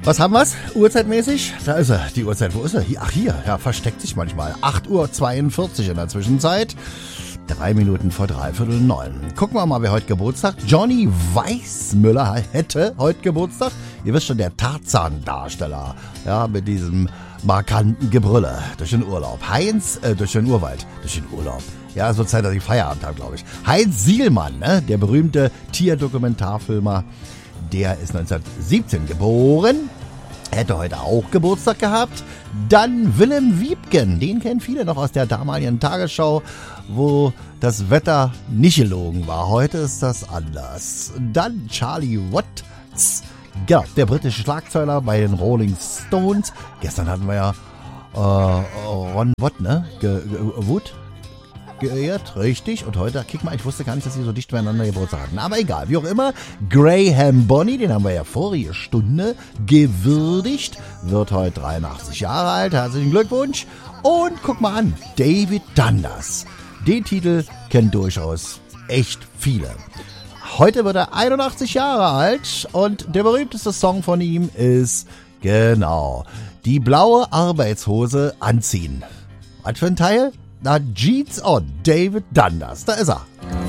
Was haben wir's? Uhrzeitmäßig? Da ist er. Die Uhrzeit, wo ist er? Ach, hier. Ja, versteckt sich manchmal. 8:42 Uhr in der Zwischenzeit. 3 Minuten vor 8:45. Gucken wir mal, wer heute Geburtstag. Johnny Weissmüller hätte heute Geburtstag. Ihr wisst schon, der Tarzan-Darsteller. Ja, mit diesem markanten Gebrülle. Durch den Urlaub. Durch den Urwald. Durch den Urlaub. Ja, so Zeit, dass ich Feierabend habe, glaube ich. Heinz Sielmann, ne? Der berühmte Tierdokumentarfilmer. Der ist 1917 geboren. Hätte heute auch Geburtstag gehabt. Dann Willem Wiebken. Den kennen viele noch aus der damaligen Tagesschau, wo das Wetter nicht gelogen war. Heute ist das anders. Dann Charlie Watts. Genau, der britische Schlagzeuler bei den Rolling Stones. Gestern hatten wir ja Ron Watt, ne? Wood geehrt, richtig. Und heute, kick mal, ich wusste gar nicht, dass sie so dicht beieinander Geburtstag hatten. Aber egal, wie auch immer. Graham Bonney, den haben wir ja vorige Stunde gewürdigt. Wird heute 83 Jahre alt. Herzlichen Glückwunsch. Und guck mal an, David Dundas. Den Titel kennen durchaus echt viele. Heute wird er 81 Jahre alt und der berühmteste Song von ihm ist, genau, die blaue Arbeitshose anziehen. Was für ein Teil? Na, Jeans on, David Dundas, da ist er.